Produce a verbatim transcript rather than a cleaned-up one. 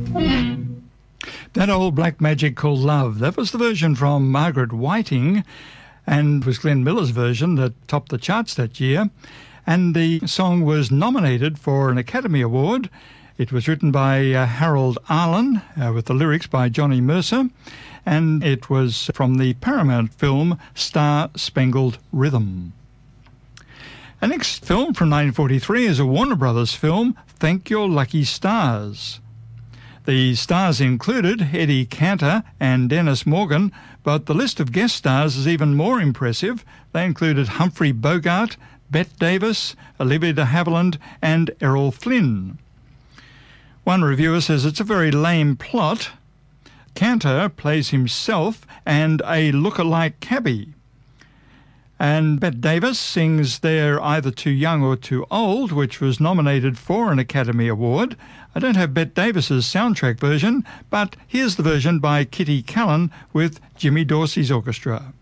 That Old Black Magic Called Love, that was the version from Margaret Whiting, and was Glenn Miller's version that topped the charts that year. And the song was nominated for an Academy Award. It was written by uh, Harold Arlen, uh, with the lyrics by Johnny Mercer, and it was from the Paramount film Star Spangled Rhythm. The next film from nineteen forty-three is a Warner Brothers film, Thank Your Lucky Stars. The stars included Eddie Cantor and Dennis Morgan, but the list of guest stars is even more impressive. They included Humphrey Bogart, Bette Davis, Olivia de Havilland and Errol Flynn. One reviewer says it's a very lame plot. Cantor plays himself and a look-alike cabbie. And Bette Davis sings They're Either Too Young or Too Old, which was nominated for an Academy Award. I don't have Bette Davis's soundtrack version, but here's the version by Kitty Callan with Jimmy Dorsey's orchestra.